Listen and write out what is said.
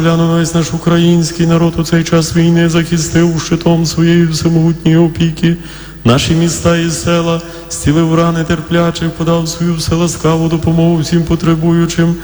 Гляну весь наш український народ у цей час війни захистив щитом своєї всемогутньої опіки. Наші міста і села, зцілив рани терплячих, подав свою вселаскаву допомогу всім потребуючим.